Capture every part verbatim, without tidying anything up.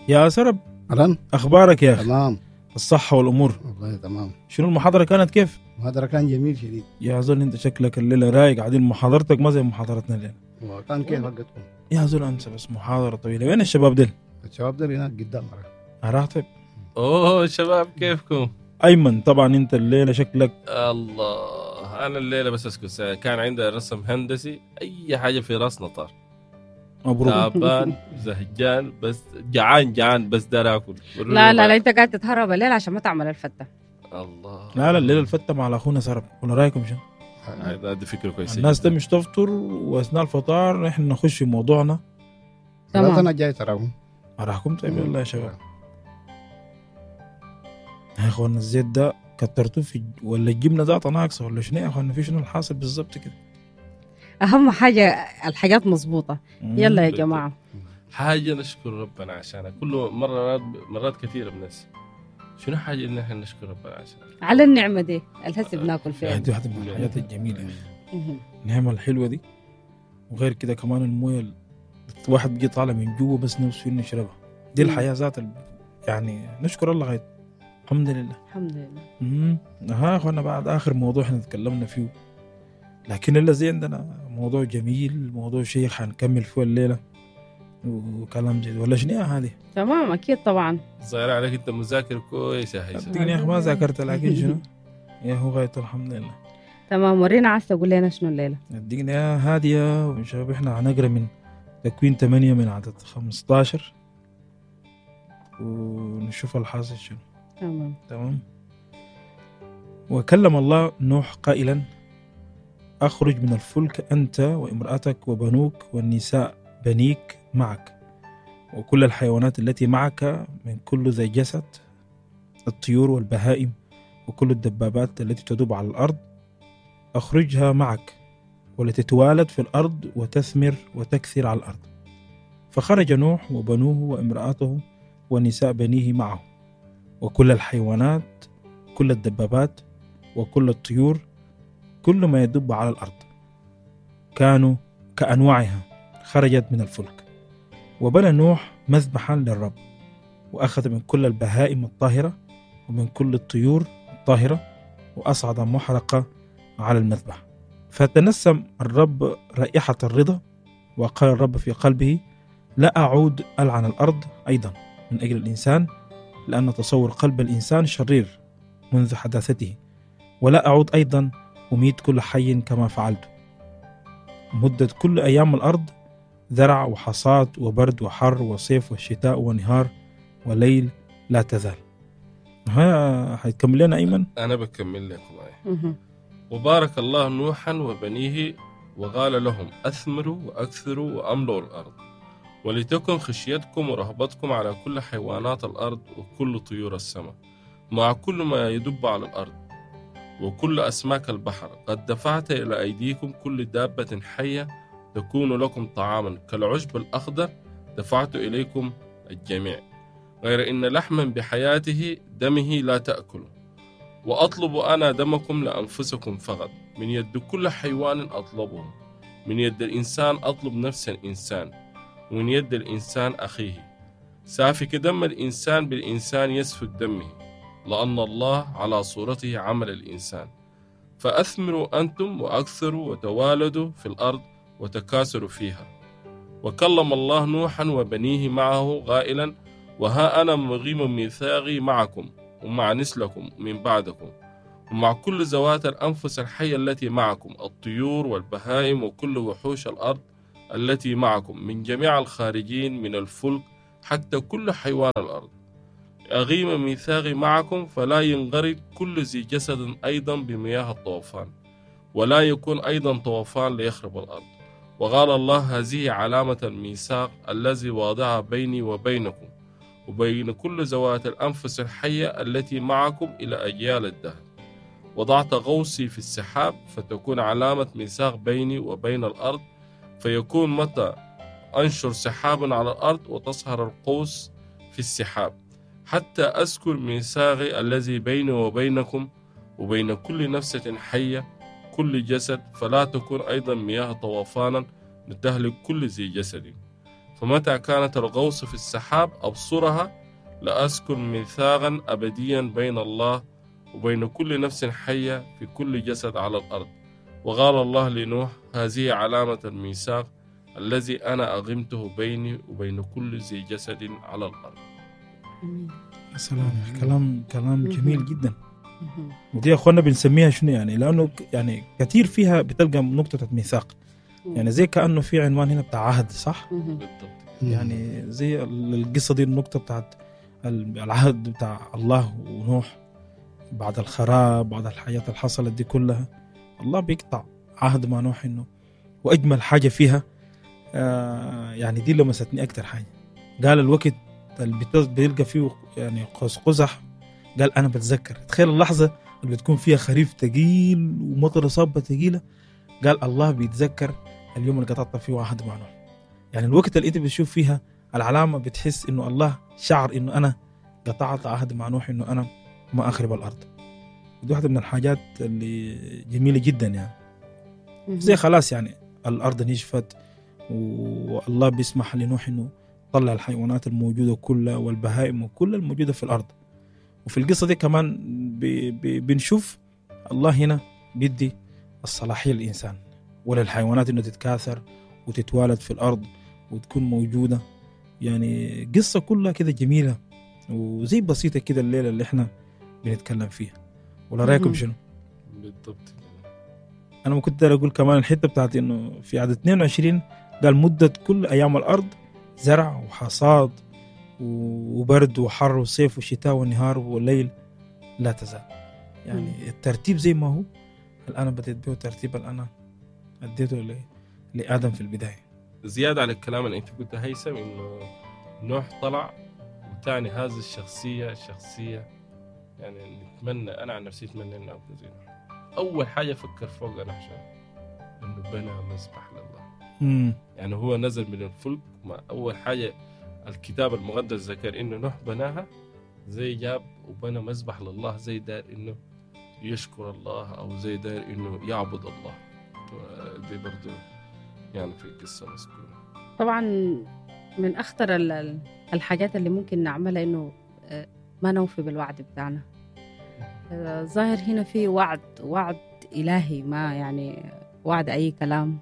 يا سرب، أهلا. أخبارك يا أخي؟ تمام الصحة والأمور والله تمام. شنو المحاضرة كانت كيف؟ المحاضرة كان جميل شديد. يا زول أنت شكلك الليلة رايق، قاعدين محاضرتك ما زي محاضرتنا الليلة. وكان كيف حقتكم؟ يا زول أنسى بس محاضرة طويلة. وين الشباب ديل؟ الشباب ده هناك قدام. أراتب. اوه شباب كيفكم؟ أيمن طبعا أنت الليلة شكلك الله انا الليله بس اسكت، كان عندي رسم هندسي، اي حاجه في راسنا طار. مبروك. تعبان زهجان بس جعان جعان بس دار اكل. لا لا لا انت قاعد تتهرب الليل عشان ما تعمل الفتة. الله. لا لا الليلة الفتة مع أخونا سرب، ولا رأيكم شنو؟ هذه فكره كويسه. الناس تمش تفطر وأثناء الفطار إحنا نخش في موضوعنا. تمام. أنا جاي تراهم. أراكم طيب يلا يا شباب. يا أخوانا الزيت ده كترتوه في ولا الجبنة ذاتها ناقصة ولا شنو يا أخوانا؟ في شنو الحاصل بالضبط كده؟ اهم حاجة الحاجات مظبوطة. يلا يا جماعة. حاجه نشكر ربنا عشانها، كل مره مرات كثيره بناس. شنو حاجه ان احنا نشكر ربنا عشانها؟ على النعمة دي الهسي بناكل فيها. هذه واحدة من الحاجات الجميلة، النعمة الحلوة دي. وغير كده كمان المويه الواحد بيجي طالع من جوا بس نفسه انه يشربها، دي الحياة ذات ال... يعني نشكر الله غير. الحمد لله الحمد لله. امم ها اخوانا بعد اخر موضوع احنا تكلمنا فيه، لكن اللي زي عندنا موضوع جميل، موضوع شيخ حنكمل فيه الليله وكلام جديد ولا شنو هذه؟ تمام اكيد طبعا. ظاهر عليك انت مذاكر كويس يا هيثم. صدقني يا اخي ما ذاكرت، لكن شنو يا هو غاية الحمد لله. تمام. ورينا عايز تقول لنا شنو الليله؟ صدقني يا هاديه وشباب احنا هنقرا من تكوين ثمانية من عدد خمسة عشر ونشوف الحاصل شنو. تمام تمام. وكلم الله نوح قائلا أخرج من الفلك أنت وامرأتك وبنوك والنساء بنيك معك وكل الحيوانات التي معك من كل ذي جسد، الطيور والبهائم وكل الدبابات التي تدب على الأرض، أخرجها معك ولتتوالد في الأرض وتثمر وتكثر على الأرض. فخرج نوح وبنوه وامرأته ونساء بنيه معه وكل الحيوانات كل الدبابات وكل الطيور كل ما يدب على الأرض كانوا كأنواعها خرجت من الفلك. وبنى نوح مذبحا للرب وأخذ من كل البهائم الطاهرة ومن كل الطيور الطاهرة وأصعد محرقة على المذبح. فتنسم الرب رائحة الرضا وقال الرب في قلبه لا أعود ألعن الأرض أيضا من أجل الإنسان، لأن تصور قلب الإنسان شرير منذ حداثته، ولا أعود أيضا أميت كل حي كما فعلت. مدة كل أيام الأرض ذرع وحصاد وبرد وحر وصيف وشتاء ونهار وليل لا تزال. ها هيكمل لنا أيمن؟ أنا بكمل لكم آية. وبارك الله نوحا وبنيه وقال لهم أثمروا وأكثروا وأملوا الأرض ولتكن خشيتكم ورهبتكم على كل حيوانات الأرض وكل طيور السماء مع كل ما يدب على الأرض وكل أسماك البحر. قد دفعت إلى أيديكم كل دابة حية تكون لكم طعاما كالعشب الأخضر دفعت إليكم الجميع، غير إن لحما بحياته دمه لا تأكلوا. وأطلب أنا دمكم لأنفسكم فقط، من يد كل حيوان أطلبه، من يد الإنسان أطلب نفس الإنسان، ومن يد الإنسان أخيه. سافك دم الإنسان بالإنسان يسفك دمه، لأن الله على صورته عمل الإنسان. فأثمروا أنتم وأكثروا وتوالدوا في الأرض وتكاثروا فيها. وكلم الله نوحا وبنيه معه قائلا وها أنا مقيم ميثاقي معكم ومع نسلكم من بعدكم ومع كل ذوات الأنفس الحية التي معكم، الطيور والبهائم وكل وحوش الأرض التي معكم من جميع الخارجين من الفلك حتى كل حيوان الأرض. أغيم ميثاقي معكم فلا ينغرق كل ذي جسد أيضا بمياه الطوفان، ولا يكون أيضا طوفان ليخرب الأرض. وقال الله هذه علامة الميثاق الذي وضع بيني وبينكم وبين كل ذوات الأنفس الحية التي معكم إلى أجيال الدهر. وضعت غوصي في السحاب فتكون علامة ميثاق بيني وبين الأرض، فيكون متى أنشر سحاب على الأرض وتصهر القوس في السحاب، حتى أذكر ميثاقي الذي بيني وبينكم وبين كل نفسة حية كل جسد، فلا تكون أيضا مياه طوفانا لتهلك كل ذي جسد. فمتى كانت الغوص في السحاب أبصرها لأسكن ميثاقا أبديا بين الله وبين كل نفس حية في كل جسد على الأرض. وقال الله لنوح: هذه علامة الميثاق الذي أنا أغمته بيني وبين كل ذي جسد على الأرض. يا سلام، كلام كلام جميل جدا. ودي يا اخوانا بنسميها شنو يعني؟ لانه يعني كثير فيها بتلقى نقطة ميثاق، يعني زي كأنه في عنوان هنا بتاع عهد، صح؟ بالضبط. يعني زي القصة دي، النقطة بتاعت العهد بتاع الله ونوح بعد الخراب، بعد الحياة اللي حصلت دي كلها، الله بيقطع عهد مع نوح. إنه وأجمل حاجة فيها آه يعني دي اللي لمستني أكتر حاجة، قال الوقت اللي بيلقى فيه يعني قوس قزح، قال أنا بتذكر، تخيل اللحظة اللي بتكون فيها خريف تقيل ومطر صابة تقيلة، قال الله بيتذكر اليوم اللي قطعت فيه عهد مع نوح. يعني الوقت اللي انت بتشوف فيها العلامة بتحس إنه الله شعر إنه أنا قطعت عهد مع نوح، إنه أنا ما أخرب الأرض. ودي واحدة من الحاجات اللي جميلة جدا، يعني زي خلاص يعني الأرض نشفت والله بيسمح لنوح إنه طلع الحيوانات الموجودة كلها والبهائم وكل الموجودة في الأرض. وفي القصة دي كمان بي بي بنشوف الله هنا بيدي الصلاحية للإنسان وللحيوانات إنه تتكاثر وتتوالد في الأرض وتكون موجودة. يعني قصة كلها كده جميلة وزي بسيطة كده الليلة اللي احنا بنتكلم فيها. ولا رأيكم شنو؟ بالضبط. أنا ما كنت داير أقول كمان الحتة بتاعت إنه في عدد اثنين وعشرين قال مدة كل أيام الأرض زرع وحصاد وبرد وحر وصيف وشتاء ونهار والليل لا تزال. يعني الترتيب زي ما هو الآن بديت به ترتيب الأنا أديته لآدم في البداية. زيادة على الكلام اللي أنت قلت هيثم، إنه نوح طلع وتعني هذه الشخصية الشخصية يعني نتمنى، أنا عن نفسي أتمنى إنه أبقى زي نوح. أول حاجة فكر فوق نحشة إنه بنى مسبح لله. مم. يعني هو نزل من الفلك، ما أول حاجة الكتاب المقدس ذكر إنه نوح بناها، زي جاب وبنى مسبح لله، زي دار إنه يشكر الله أو زي دار إنه يعبد الله. دي برضو يعني في قصة مذكورة. طبعا من أخطر الحاجات اللي ممكن نعملها إنه ما نوفي بالوعد بتاعنا. ظاهر هنا في وعد وعد إلهي، ما يعني وعد أي كلام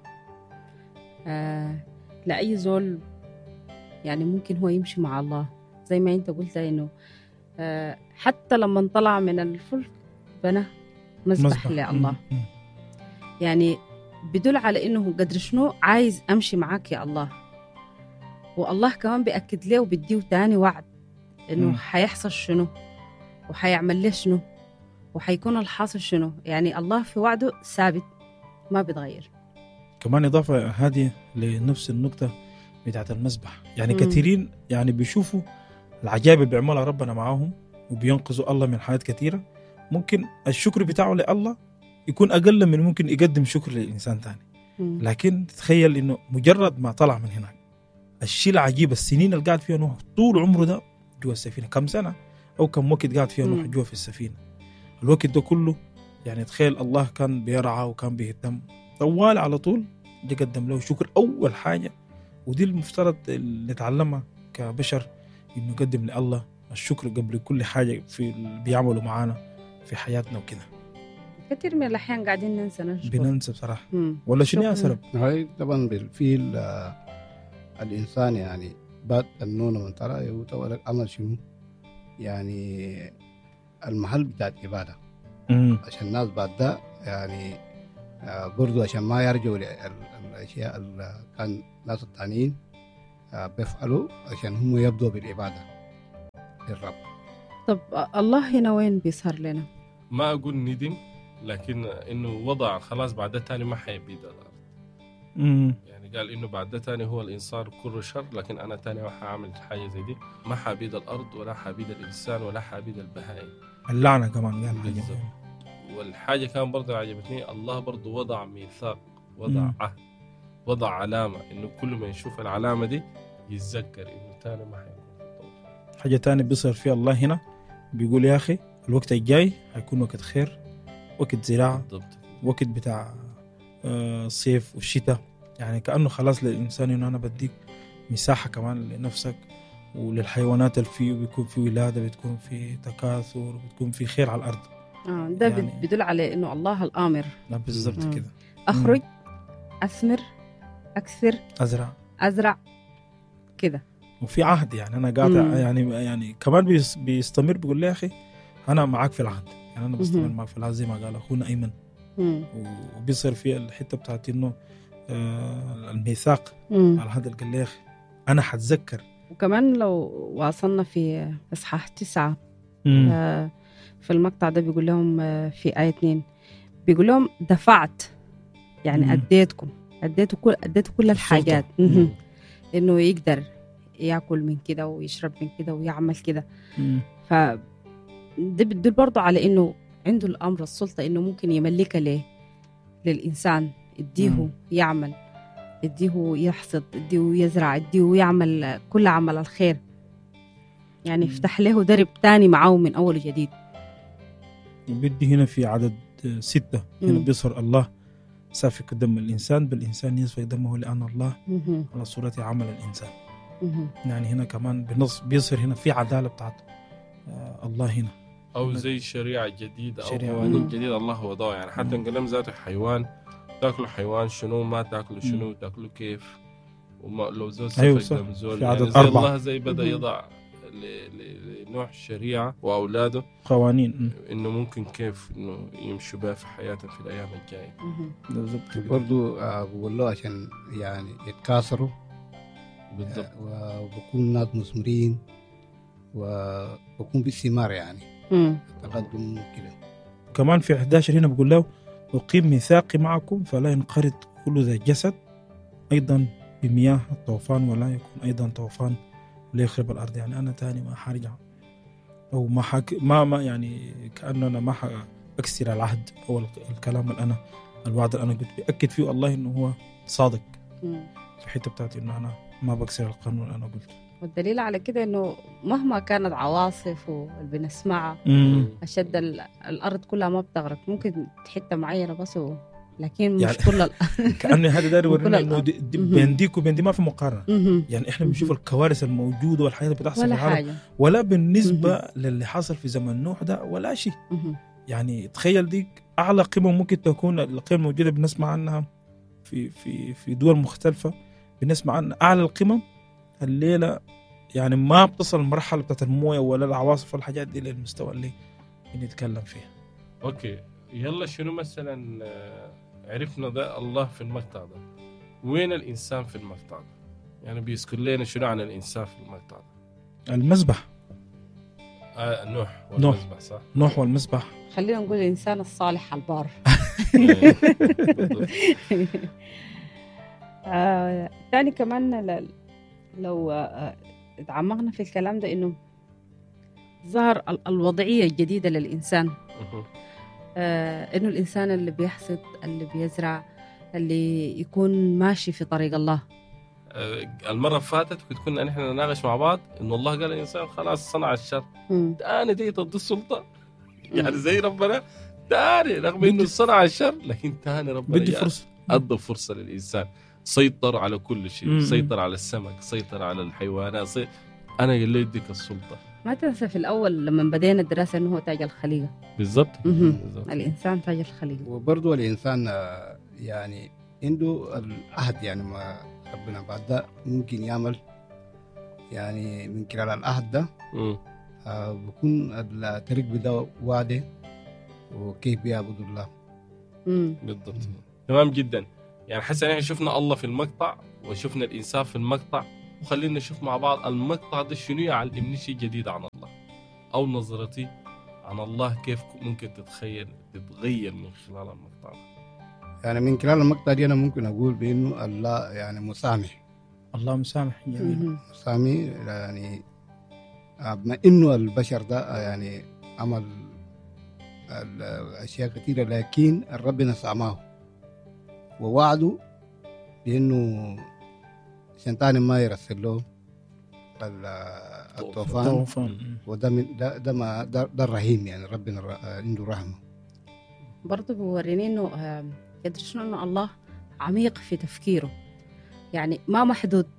آه لأي زول. يعني ممكن هو يمشي مع الله زي ما أنت قلت، إنه آه حتى لما طلع من الفلك بنى مسبح لله. يعني بدل على إنه قدر شنو عايز أمشي معاك يا الله. والله كمان بيأكد له وبيديه تاني وعد إنه حيحصل شنو وحيعمل له شنو وحيكون الحاصل شنو. يعني الله في وعده ثابت ما بيتغير. كمان إضافة هذه لنفس النقطة بتاعت المسبح، يعني مم. كثيرين يعني بيشوفوا العجائب اللي بيعملها ربنا معاهم وبينقذوا الله من حاجات كثيرة، ممكن الشكر بتاعه لله يكون أقل من ممكن يقدم شكر للإنسان تاني. مم. لكن تخيل إنه مجرد ما طلع من هناك الشيء العجيب، السنين اللي قاعد فيها نوح طول عمره ده جوا السفينة، كم سنة أو كم وقت قاعد فيها نوح جوا في السفينة، الوقت ده كله يعني تخيل الله كان بيرعى وكان بيهتم طوال على طول. دي قدم له شكر أول حاجة، ودي المفترض اللي نتعلمها كبشر، إنه نقدم لله الشكر قبل كل حاجة في اللي بيعملوا معانا في حياتنا وكده. كثير من الأحيان قاعدين ننسى نشكر، بننسى بصراحة. مم. ولا شنو يا سرب؟ هاي طبعا في الإنسان يعني بعد النون من ترى يقول عمل شنو يعني المحل بتاعت عبادة مم. عشان الناس بعد ده يعني برضو عشان ما يرجعوا للأشياء اللي كان الناس التانيين بيفعلوا، عشان هم يبدوا بالعبادة للرب. طب الله هنا وين بيظهر لنا؟ ما أقول ندم، لكن إنه وضع خلاص بعد تاني ما حيبيد الأرض. مم. يعني قال إنه بعد تاني هو الإنسان كل شر، لكن أنا تاني ما حاعمل حاجة زي دي، ما حبيد الأرض ولا حبيد الإنسان ولا حبيد البهائم. اللعنة كمان قال حاجة. بالضبط. والحاجة كان برضه عجبتني، الله برضه وضع ميثاق، وضع مم. عهد، وضع علامة، إنه كل ما يشوف العلامة دي يتذكر إنه تاني ما حيكون في الطوفان. حاجة تاني بيصير فيها الله هنا، بيقول يا أخي الوقت الجاي هيكون وقت خير، وقت زراعة، بالضبط. وقت بتاع الصيف والشتاء. يعني كأنه خلاص للإنسان إنه أنا بديك مساحة كمان لنفسك وللحيوانات اللي فيه، بيكون في ولادة، بتكون في تكاثر، بتكون في خير على الأرض. آه ده يعني بيدل على إنه الله الآمر. لا بالضبط مم. كده. أخرج، أثمر، أكثر، أزرع أزرع كده. وفي عهد، يعني أنا قاعد مم. يعني يعني كمان بيس- بيستمر بيقول لي يا أخي أنا معاك في العهد، يعني أنا بستمر مم. معاك في العهد زي ما قال أخونا أيمن. مم. وبيصير في الحتة بتاعت إنه آه الميثاق مم. على هذا، قال لي يا أخي أنا حتذكر. وكمان لو واصلنا في إصحاح تسعة مم. آه في المقطع ده بيقول لهم آه في آية اتنين بيقول لهم دفعت، يعني مم. أديتكم أديتوا كل أديتوا كل الحاجات. مهم. مم. إنه يقدر يأكل من كده ويشرب من كده ويعمل كده. مم. ف ده بتدل برضه على إنه عنده الأمر السلطة إنه ممكن يملكها ليه للإنسان، يديه مم. يعمل، يديه يحصد، يديه يزرع، يديه يعمل كل عمل الخير، يعني مم. يفتح له درب تاني معه من أول جديد. وبدي هنا في عدد ستة هنا مم. بيصهر الله سافك دم الإنسان، بالإنسان يسفك دمه لأن الله مهم. على صورة عمل الإنسان. مهم. يعني هنا كمان بنص بيصير هنا في عدالة بتاعت آه الله هنا. او زي شريعه جديده او شريعة. قوانين مم. جديده الله وضعها، يعني حتى مم. نقلم ذاته حيوان تاكلوا حيوان شنو، ما تاكلوا شنو، مم. تاكلوا كيف، وما لو زول أيوة سفك صح. دم زول، في يعني عدد زي أربعة. الله زي بدا مهم. يضع ل- ل- لنوح الشريعه واولاده قوانين. مم. انه ممكن كيف انه يمشوا بها في حياتهم في الايام الجايه. مهم. بالضبط كده. برضو آه، بقول له عشان يعني يتكاثروا بالضبط. آه، وبكون ناس مثمرين وبكون بالثمار، يعني مم. تقدم كده. كمان في إحدى عشر هنا بقول له أقيم ميثاقي معكم فلا ينقرض كل ذا جسد أيضا بمياه الطوفان، ولا يكون أيضا طوفان ليخرب الأرض. يعني أنا تاني ما حرجع أو ما حك... ما ما يعني كأنه أنا ما أكسر العهد أو الكلام اللي أنا الوعد اللي أنا قلت بأكد فيه الله إنه هو صادق مم. في حتة بتاعتي إنه أنا ما بكسر القانون اللي أنا قلته. والدليل على كده إنه مهما كانت عواصف واللي بنسمعها مم. أشد ال- الأرض كلها ما بتغرق، ممكن حتة معينة بس و... لكن مش يعني كل ال... كأني هذا داير وكل يورينا إنه الأرض. دي- دي- مهم. بين ديك وبين دي ما في مقارنة. مهم. يعني إحنا بنشوف الكوارث الموجودة والحياة اللي بتحصل في ولا العالم حاجة. ولا بالنسبة للي حصل في زمن نوح ده ولا شيء. مهم. يعني تخيل ديك أعلى قيمة ممكن تكون القيم الموجودة بنسمع عنها في في في دول مختلفة، بنسمع عن أعلى القمم الليلة يعني ما بتصل المرحلة بتاعت الموية ولا العواصف والحاجات دي للمستوى اللي بنتكلم فيه. اوكي يلا شنو مثلا آه، عرفنا ده الله في المقطع ده، وين الانسان في المقطع ده؟ يعني بيذكر لنا شنو عن الانسان في المقطع ده؟ المذبح، آه نوح نوح. والمذبح صح؟ نوح والمذبح. خلينا نقول الإنسان الصالح البار. آه، تاني كمان ل- لو آه، اتعمقنا في الكلام ده إنه ظهر ال- الوضعية الجديدة للإنسان، آه، إنه الإنسان اللي بيحصد، اللي بيزرع، اللي يكون ماشي في طريق الله. آه، المرة اللي فاتت كنت كنا نحن نناقش مع بعض إنه الله قال الإنسان خلاص صنع الشر، مم. تاني دي ضد السلطة، يعني زي ربنا تاني رغم إنه بدي- صنع الشر لكن تاني ربنا بدي يا- فرصة. أدى فرصة للإنسان، سيطر على كل شيء، مم. سيطر على السمك، سيطر على الحيوانات، سي... أنا قال لي اديك السلطة. ما تنسى في الأول لما بدينا الدراسة إنه هو تاج الخليقة. بالضبط. مهم. بالضبط. الإنسان تاج الخليقة. وبرضو الإنسان آه، يعني عنده العهد، يعني ما ربنا بعد ده ممكن يعمل يعني من خلال العهد ده مم. آه، بكون الطريق بده وعده وكيف بيعبد الله. مم. بالضبط. تمام جدا. يعني حسنا احنا شفنا الله في المقطع وشفنا الانسان في المقطع، وخلينا نشوف مع بعض المقطع ده شنو يعلمني شيء جديد عن الله، او نظرتي عن الله كيف ممكن تتخيل تتغير من خلال المقطع ده. يعني من خلال المقطع دي أنا ممكن أقول بأنه الله يعني مسامح الله مسامح. جميل. مهم. مسامح، يعني آه، بما إنه البشر ده آه، يعني عمل الأشياء كثيرة، لكن ربنا سامحه ووعده بأنه عشان تاني ما يرسل له ال- الطوفان. طوفان. وده من ده ده ما ده, ده الرحيم، يعني ربنا الر- عنده رحمه. برضه بيوريني انه آه، يدري شنو انه الله عميق في تفكيره، يعني ما محدود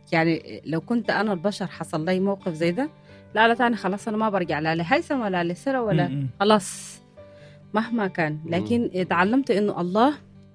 يعني لو كنت أنا البشر حصل لي موقف زي ده، لا لا تاني خلاص أنا ما برجع لا لهيثم ولا لسرة ولا م- م. خلاص مهما كان. لكن تعلمت إنه الله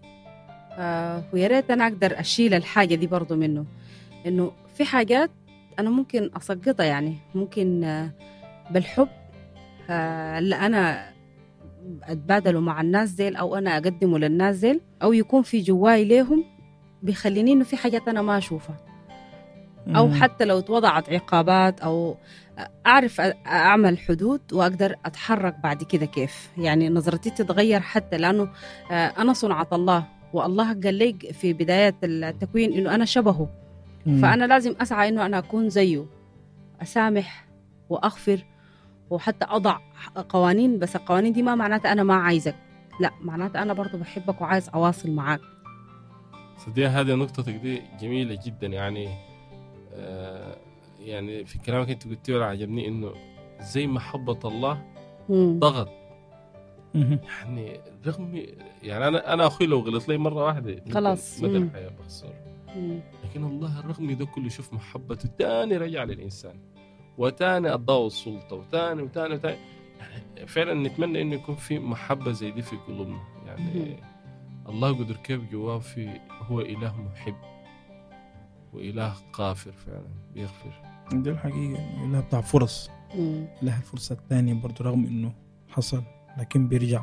آه ويا ريت أنا أقدر أشيل الحاجة دي برضو منه، إنه في حاجات أنا ممكن أسقطها، يعني ممكن آه بالحب آه اللي أنا أتبادله مع الناس ديل أو أنا أقدمه للناس ديل أو يكون في جواي ليهم، بيخليني إنه في حاجات أنا ما أشوفها، أو م. حتى لو توضعت عقابات أو أعرف أعمل حدود وأقدر أتحرك بعد كده كيف. يعني نظرتي تتغير حتى لأنه أنا صنعة الله، والله قال لي في بداية التكوين إنه أنا شبهه، م. فأنا لازم أسعى إنه أنا أكون زيه، أسامح وأغفر وحتى أضع قوانين. بس القوانين دي ما معناتها أنا ما عايزك، لا معناتها أنا برضو بحبك وعايز أواصل معاك. صديق هذه نقطتك دي جميلة جدا. يعني آه يعني في كلامك انت قلتيه ولا عجبني انه زي محبة الله مم. ضغط. م. يعني رغم يعني انا انا اخوي لو غلط لي مرة واحدة خلاص. مدى مم. الحياة بخسر، مم. لكن الله الرغم ده كله شوف محبته تاني رجع للإنسان، وتاني أضاء السلطة، وتاني وتاني وتاني. يعني فعلا نتمنى إنه يكون في محبة زي دي في قلوبنا. يعني الله قدر كيف جواه في هو إله محب وإله غافر فعلا بيغفر. دي الحقيقة إنه إله بتاع فرص، مم. إله الفرصة الثانية برضو رغم إنه حصل، لكن بيرجع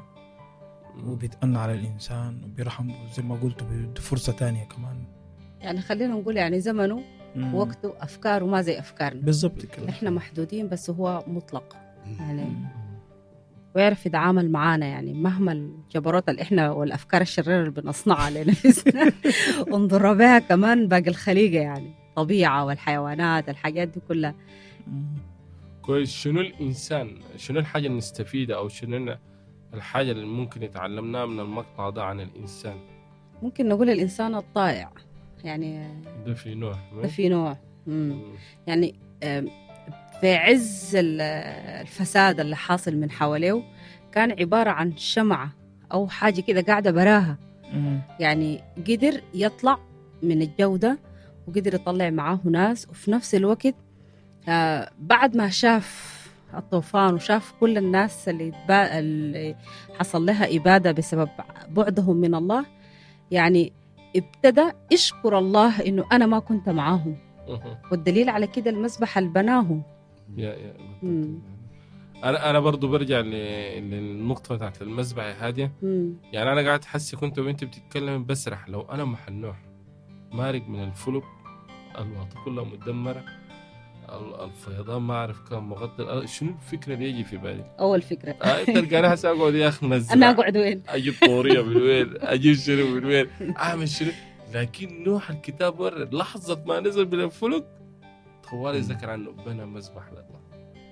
وبيتأنى على الإنسان وبيرحم، زي ما قلت بيدي فرصة تانية كمان. يعني خلينا نقول يعني زمنه م. وقته أفكاره ما زي أفكارنا، بالضبط كده. إحنا محدودين بس هو مطلق يعني، م. ويعرف يتعامل معانا. يعني مهما الجبروت اللي إحنا والأفكار الشريرة اللي بنصنعها لنفسنا انظر بها كمان باقي الخليقة، يعني طبيعة والحيوانات الحاجات دي كلها. م. كويس. شنو الإنسان، شنو الحاجة اللي نستفيدها أو شنو الحاجة اللي ممكن يتعلمناها من المقطع ده عن الإنسان؟ ممكن نقول الإنسان الطائع، يعني ده في نوع ده في نوع. مم. يعني آم، في عز ال- الفساد اللي حاصل من حواليه كان عبارة عن شمعة أو حاجة كده قاعدة براها، م. يعني قدر يطلع من الجودة وقدر يطلع معاه ناس، وفي نفس الوقت آه بعد ما شاف الطوفان وشاف كل الناس اللي, تبا... اللي حصل لها إبادة بسبب بعدهم من الله، يعني ابتدى يشكر الله إنه أنا ما كنت معاهم. والدليل على كده المسبح اللي بناهم. يا يا مم. انا انا برضو برجع ل- للنقطه بتاعت المسبح هذه. مم. يعني انا قاعد احس كنت وانت بتتكلم بسرح، لو انا محل نوح مارق من الفلك، الواطه كلها مدمره، ال- الفيضان ما اعرف كم مغطى، شنو الفكره اللي يجي في بالي؟ أول فكرة آه تلقاني هسه اقعد يا اخي نزرع، أنا أقعد وين؟ اجيب طوريه من وين، اجيب شنو من وين، اعمل شنو. لكن نوح الكتاب ورد لحظه ما نزل من الفلك طوالي ذكر عنه بنى مذبح لله.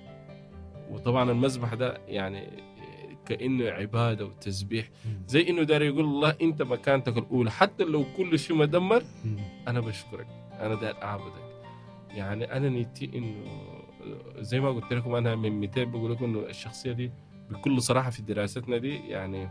وطبعا المذبح ده يعني كأنه عبادة وتسبيح، زي إنه دار يقول الله أنت مكانتك الأولى، حتى لو كل شيء مدمر أنا بشكرك، أنا دار أعبدك. يعني أنا نيتي إنه زي ما قلت لكم أنا من مئتين بقول لكم إنه الشخصية دي بكل صراحة في دراستنا دي يعني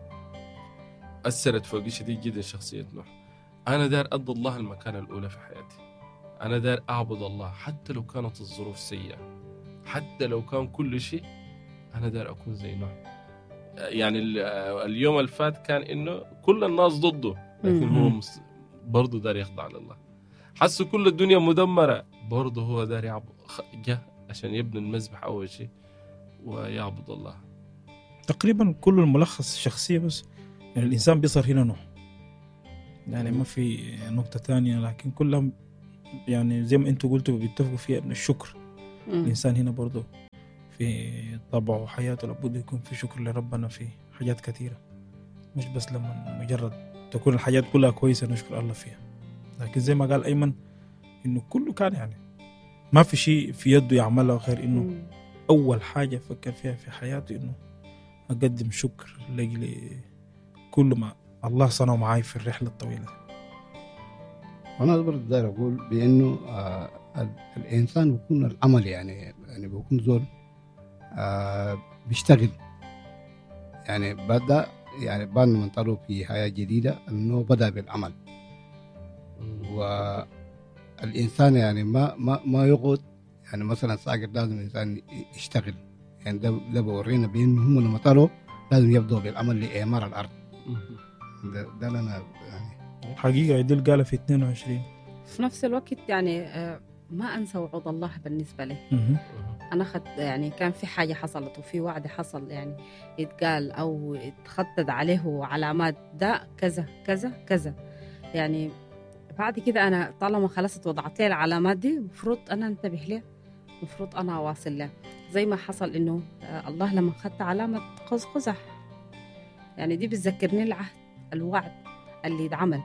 أثرت فوق شديد جدا شخصية نوح. أنا دار أدى الله المكانة الأولى في حياتي، أنا دار أعبد الله حتى لو كانت الظروف سيئة، حتى لو كان كل شيء أنا دار أكون زي نوح. يعني اليوم الفات كان إنه كل الناس ضده، لكن هو برضه دار يخضع لله. حسوا كل الدنيا مدمرة، برضه هو دار يعبد، جه عشان يبني المذبح أول شيء ويعبد الله. تقريبا كل الملخص الشخصية بس، يعني الإنسان بيصير هنا نوح، يعني ما في نقطة تانية، لكن كلهم يعني زي ما أنتوا قلتوا بيتفقوا فيها إن الشكر. مم. الإنسان هنا برضو في طبعه وحياته لابد يكون في شكر لربنا في حاجات كثيرة، مش بس لما مجرد تكون الحاجات كلها كويسة نشكر الله فيها. لكن زي ما قال أيمن إنه كله كان يعني ما في شيء في يده يعمله غير إنه مم. أول حاجة فكر فيها في حياته إنه أقدم شكر لأجل كل ما الله صنعه معاي في الرحلة الطويلة. أنا برضه داير أقول بأنه آه الإنسان بيكون العمل يعني يعني بيكون زول آه بيشتغل، يعني بدأ يعني بعد ما انطلقوا في حياة جديدة إنه بدأ بالعمل. الانسان يعني ما ما ما يقعد يعني مثلا ساقط لازم الانسان يشتغل يعني ده ده بورينا بانه هم لما طلعوا لازم يبدأوا بالعمل لاعمار الارض. ده, ده لنا يعني حقيقة يدل قالها في اثنين وعشرين. في نفس الوقت يعني ما أنسى وعود الله بالنسبة لي. أنا خد يعني كان في حاجة حصلت وفي وعد حصل يعني يتقال أو يتخطد عليه علامات ده كذا كذا كذا، يعني بعد كده أنا طالما خلصت وضعت لي العلامات دي مفروض أنا انتبه لها، مفروض أنا أواصل لها. زي ما حصل إنه الله لما خدت علامة قوس قزح يعني دي بتذكرني العهد الوعد اللي يتعمل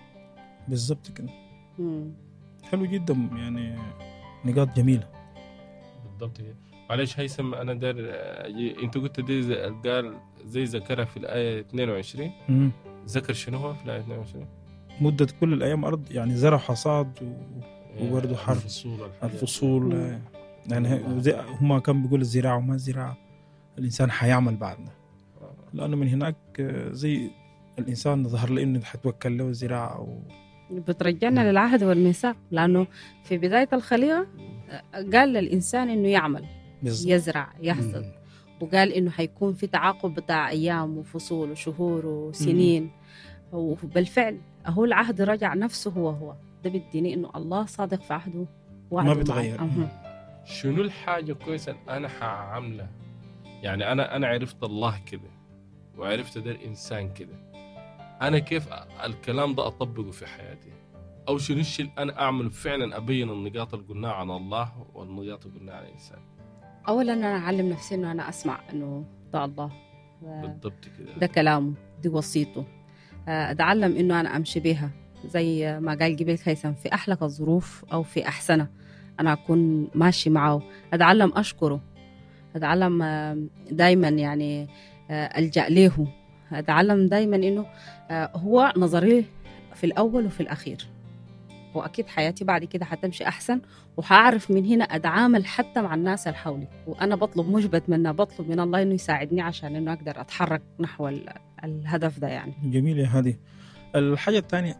بالضبط كده. مم. حلو جدا يعني نقاط جميلة. بالضبط كده. معلش هيثم أنا دار أنت قلت دي زي قال زي ذكرها في الآية اثنين وعشرين. مم. ذكر شنو هو في الآية اثنين وعشرين؟ مدة كل الأيام أرض يعني زرع حصاد و... وبرضه حرف الفصول الفصول مم. يعني هما كان بيقول الزراعة وما الزراعة الإنسان حيعمل بعدنا، لأنه من هناك زي الإنسان ظهر له إنه حتوكل له الزراعة أو بترجعنا للعهد والميثاق، لأنه في بداية الخليقة قال للإنسان إنه يعمل بالزبط. يزرع يحصد، وقال إنه حيكون في تعاقب بتاع أيام وفصول وشهور وسنين، وبالفعل هو العهد رجع نفسه هو هو. ده بديني إنه الله صادق في عهده ما بيتغير. شنو الحاجة كويسة أنا حعملها؟ يعني أنا أنا عرفت الله كده وعرفت ده الإنسان كده، أنا كيف الكلام ده أطبقه في حياتي؟ أو شنو الشيء اللي أنا أعمله فعلا أبين النقاط اللي قلناها عن الله والنقاط اللي قلناها عن الإنسان؟ أولا أنا أعلم نفسي إنه أنا أسمع إنه ده الله بالضبط كده، ده كلامه دي وصيته، أتعلم إنه أنا أمشي بها زي ما قال قبل هيثم في أحلك الظروف أو في أحسنها أنا أكون ماشي معه، أتعلم أشكره، أتعلم دايما يعني ألجأ له، أتعلم دايما إنه هو نظري في الأول وفي الأخير، وأكيد حياتي بعد كده حتمشي أحسن، وحأعرف من هنا أتعامل حتى مع الناس اللي حولي، وأنا بطلب مش بتمنى بطلب من الله إنه يساعدني عشان إنه أقدر أتحرك نحو الهدف ده. يعني جميل يا هذه. الحاجة الثانية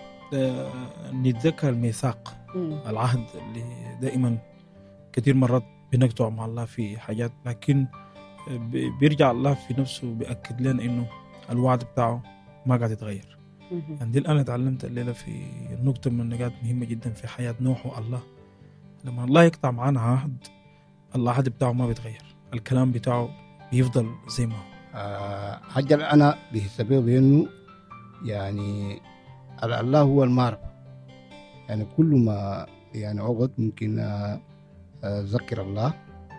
نتذكر الميثاق، العهد اللي دائما كثير مرات بنقطع مع الله في حاجات، لكن بيرجع الله في نفسه بيأكد لنا إنه الوعد بتاعه ما قاعد يتغير. يعني دي الآن تعلمت الليلة في نقطة من النقاط مهمة جدا في حياة نوح والله. لما الله يقطع معنا عهد، العهد بتاعه ما بيتغير، الكلام بتاعه بيفضل زي ما هو. آه حاجة أنا بحسابه بأنه يعني الله هو المعرفة، يعني كل ما يعني عقد ممكن أذكر الله،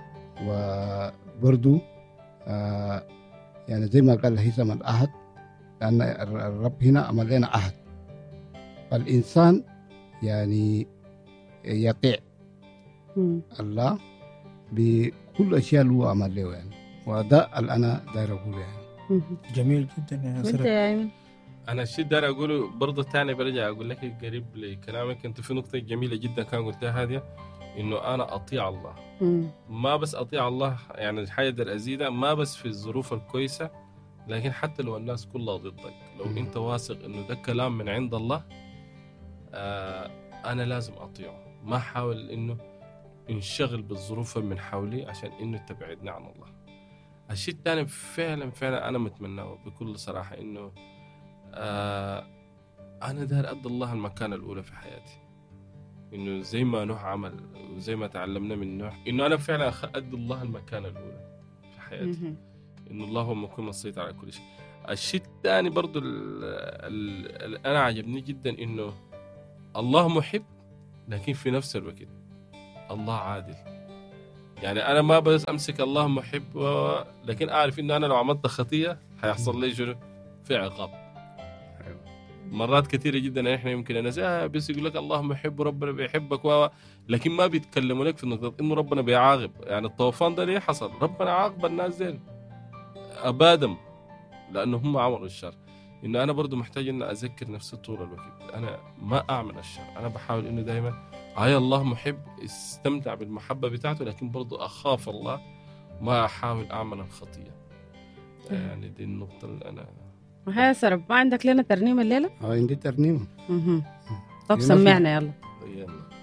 وبرضو آه يعني زي ما قال هيثم العهد، لأن الرب هنا عمل لنا عهد، فالإنسان يعني يطيع الله بكل أشياء اللي هو عمل له يعني، وده اللي أنا داير أقوله يعني. جميل جدا يا سلام. أنا الشيء داير أقوله برضه تاني برجع أقول لك قريب لكلامك أنت في نقطة جميلة جدا كان قلتها هذه، إنه أنا أطيع الله. مم. ما بس أطيع الله يعني الحاجة داير أزيدها، ما بس في الظروف الكويسة، لكن حتى لو الناس كلها ضدك، لو مم. أنت واثق إنه ده كلام من عند الله، آه أنا لازم أطيعه، ما أحاول إنه انشغل بالظروف من حولي عشان إنه تبعدنا عن الله. الشيء الثاني فعلا فعلا أنا متمناه بكل صراحة إنه آه أنا داير أدي الله المكانة الأولى في حياتي، إنه زي ما نوح عمل وزي ما تعلمنا من نوح، إنه أنا فعلا أدي الله المكانة الأولى في حياتي، إنه الله هو مكون مسيطر على كل شيء. الشيء الثاني برضو اللي أنا عجبني جدا إنه الله محب، لكن في نفس الوقت الله عادل. يعني أنا ما بس أمسك الله محب و... لكن أعرف إنه أنا لو عملت خطية هيحصل لي شنو؟ في عقاب. مرات كثيرة جدا إحنا يمكن الناس آه بس يقول لك الله محب وربنا بيحبك و... لكن ما بيتكلموا لك في النقطة إنه ربنا بيعاقب. يعني الطوفان ده ليه حصل؟ ربنا عاقب الناس دين أبادم لأنه هم عملوا الشر. إنه أنا برضو محتاج إن أذكر نفسي طول الوقت أنا ما أعمل الشر، أنا بحاول إنه دائما هاي الله محب استمتع بالمحبة بتاعته، لكن برضو أخاف الله ما أحاول أعمل الخطية. يعني دي النقطة اللي أنا هيا سرب. ما عندك لنا ترنيمة الليلة؟ عندي ترنيمة. طب سمعنا يلا. بينا